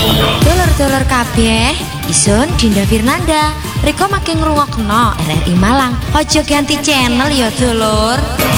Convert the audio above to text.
Dulur-dulur kabeh, isun Dinda Firnanda. Riko makin ngrungokno RRI Malang. Ojo ganti channel ya dulur.